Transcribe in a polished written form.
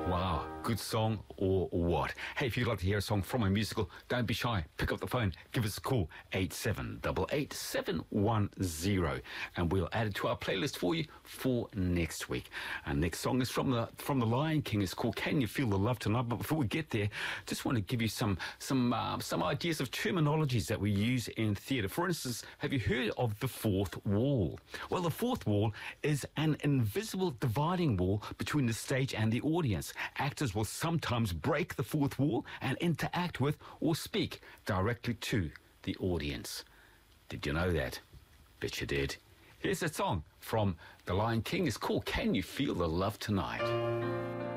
Wow, good song or what? Hey, if you'd like to hear a song from a musical, don't be shy. Pick up the phone, give us a call, 8788 and we'll add it to our playlist for you for next week. And next song is from the Lion King. It's called Can You Feel the Love Tonight? But before we get there, just want to give you some ideas of terminologies that we use in theatre. For instance, have you heard of the fourth wall? Well, the fourth wall is an invisible dividing wall between the stage and the audience. Actors will sometimes break the fourth wall and interact with or speak directly to the audience. Did you know that? Bet you did. Here's a song from The Lion King. It's called Can You Feel the Love Tonight?